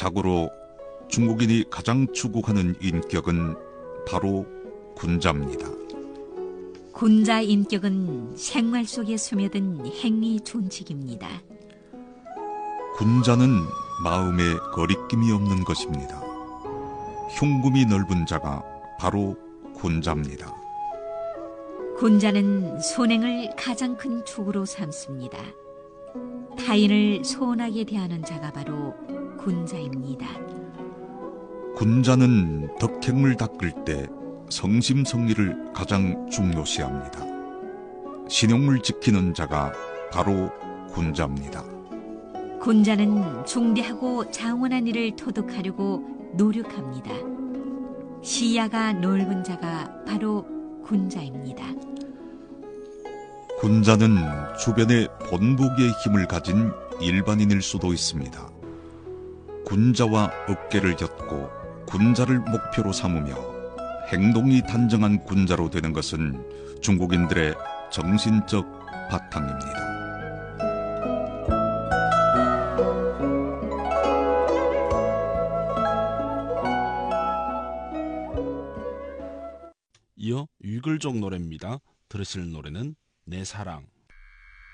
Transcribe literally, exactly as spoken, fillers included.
자고로 중국인이 가장 추구하는 인격은 바로 군자입니다. 군자 인격은 생활 속에 스며든 행위 존칙입니다. 군자는 마음에 거리낌이 없는 것입니다. 흉금이 넓은 자가 바로 군자입니다. 군자는 손행을 가장 큰 축으로 삼습니다. 타인을 소원하게 대하는 자가 바로 군자입니다. 군자는 덕행을 닦을 때 성심성의를 가장 중요시합니다. 신용을 지키는 자가 바로 군자입니다. 군자는 중대하고 장원한 일을 토득하려고 노력합니다. 시야가 넓은 자가 바로 군자입니다. 군자는 주변에 본보기의 힘을 가진 일반인일 수도 있습니다. 군자와 어깨를 엮고 군자를 목표로 삼으며 행동이 단정한 군자로 되는 것은 중국인들의 정신적 바탕입니다. 이어 유글족 노래입니다. 들으실 노래는 내 사랑.